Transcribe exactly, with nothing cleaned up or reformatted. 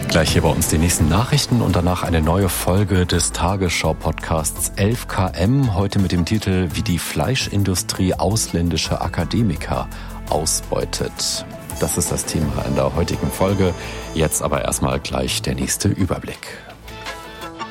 Gleich hier bei uns die nächsten Nachrichten und danach eine neue Folge des Tagesschau-Podcasts elf K M. Heute mit dem Titel Wie die Fleischindustrie ausländische Akademiker ausbeutet. Das ist das Thema in der heutigen Folge. Jetzt aber erstmal gleich der nächste Überblick.